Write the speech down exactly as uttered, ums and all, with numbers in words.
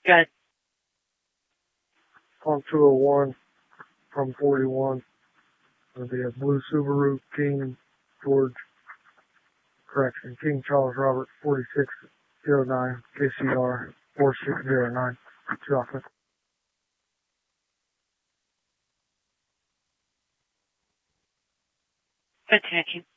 Good. On two oh one from forty-one. It'll be a blue Subaru King George, correction, King Charles Robert forty-six oh nine K C R four six oh nine. Chocolate. Good connection.